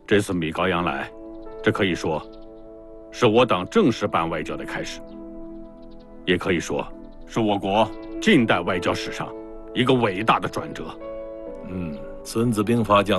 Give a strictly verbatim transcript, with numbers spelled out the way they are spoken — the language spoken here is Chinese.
这次米高扬来，这可以说是我党正式办外交的开始，也可以说是我国近代外交史上一个伟大的转折。 嗯，《孙子兵法》讲